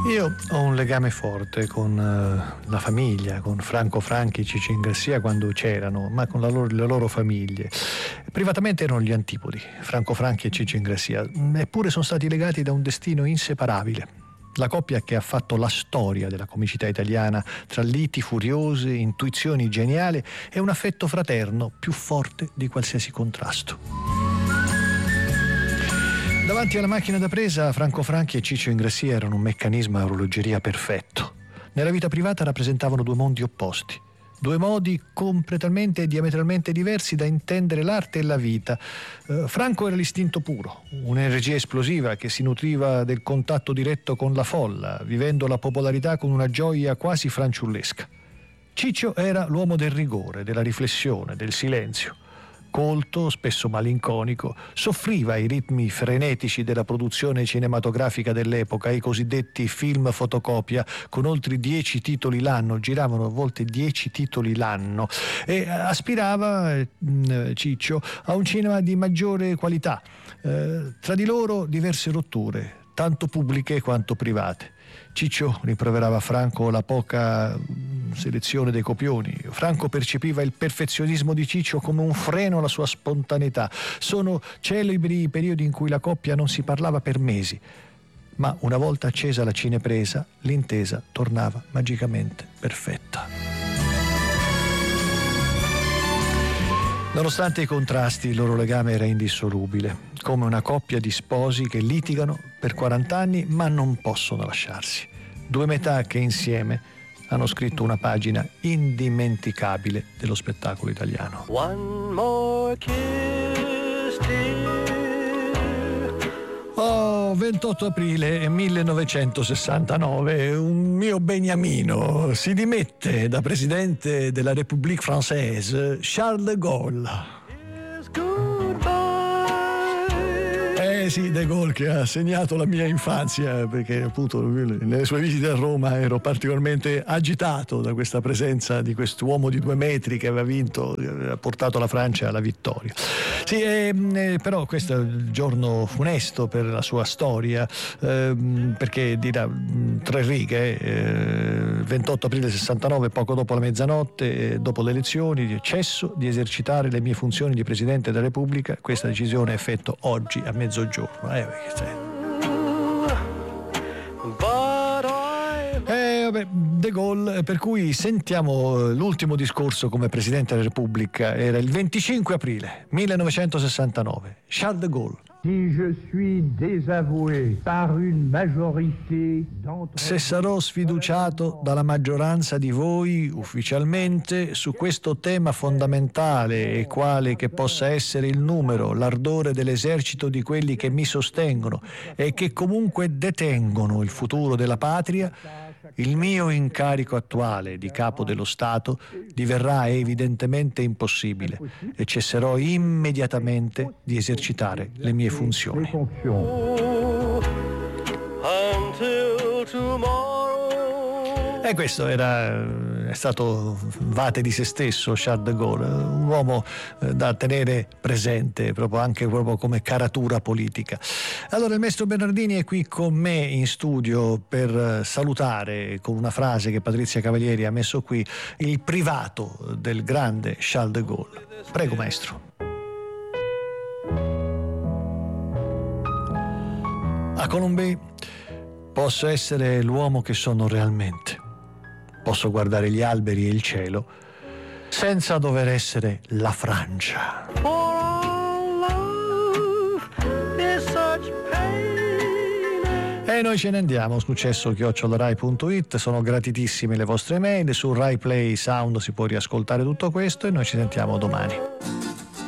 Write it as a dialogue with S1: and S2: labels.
S1: Io ho un legame forte con la famiglia, con Franco Franchi e Ciccio Ingrassia quando c'erano, ma con le loro famiglie. Privatamente erano gli antipodi, Franco Franchi e Ciccio Ingrassia, eppure sono stati legati da un destino inseparabile. La coppia che ha fatto la storia della comicità italiana tra liti furiose, intuizioni geniali e un affetto fraterno più forte di qualsiasi contrasto. Davanti alla macchina da presa, Franco Franchi e Ciccio Ingrassia erano un meccanismo a orologeria perfetto. Nella vita privata rappresentavano due mondi opposti, due modi completamente e diametralmente diversi da intendere l'arte e la vita. Franco era l'istinto puro, un'energia esplosiva che si nutriva del contatto diretto con la folla, vivendo la popolarità con una gioia quasi fanciullesca. Ciccio era l'uomo del rigore, della riflessione, del silenzio. Colto, spesso malinconico, soffriva ai ritmi frenetici della produzione cinematografica dell'epoca, i cosiddetti film fotocopia con oltre 10 titoli l'anno, giravano a volte 10 titoli l'anno, e aspirava Ciccio a un cinema di maggiore qualità. Tra di loro diverse rotture, tanto pubbliche quanto private. Ciccio rimproverava a Franco la poca selezione dei copioni. Franco percepiva il perfezionismo di Ciccio come un freno alla sua spontaneità. Sono celebri i periodi in cui la coppia non si parlava per mesi, ma una volta accesa la cinepresa, l'intesa tornava magicamente perfetta. Nonostante i contrasti, il loro legame era indissolubile, come una coppia di sposi che litigano per 40 anni ma non possono lasciarsi. Due metà che insieme hanno scritto una pagina indimenticabile dello spettacolo italiano. One more kiss, dear. Oh, 28 aprile 1969, un mio beniamino si dimette da presidente della République Française, Charles de Gaulle. Sì, De Gaulle, che ha segnato la mia infanzia, perché appunto nelle sue visite a Roma ero particolarmente agitato da questa presenza di quest'uomo di 2 metri che ha portato la Francia alla vittoria. Sì, però questo è il giorno funesto per la sua storia, perché dirà 3 righe, 28 aprile 69, poco dopo la mezzanotte, dopo le elezioni, cesso di esercitare le mie funzioni di Presidente della Repubblica. Questa decisione è effetto oggi a mezzogiorno. De Gaulle, per cui sentiamo l'ultimo discorso come Presidente della Repubblica, era il 25 aprile 1969. Charles de Gaulle. Se sarò sfiduciato dalla maggioranza di voi ufficialmente su questo tema fondamentale e quale che possa essere il numero, l'ardore dell'esercito di quelli che mi sostengono e che comunque detengono il futuro della patria, il mio incarico attuale di capo dello Stato diverrà evidentemente impossibile e cesserò immediatamente di esercitare le mie funzioni. E questo è stato Vate di se stesso, Charles de Gaulle, un uomo da tenere presente proprio come caratura politica. Allora il maestro Bernardini è qui con me in studio per salutare con una frase che Patrizia Cavalieri ha messo qui il privato del grande Charles de Gaulle. Prego maestro. A Colombey posso essere l'uomo che sono realmente. Posso guardare gli alberi e il cielo senza dover essere la Francia. E noi ce ne andiamo, successo@rai.it, sono gratitissime le vostre mail, su Rai Play Sound si può riascoltare tutto questo e noi ci sentiamo domani.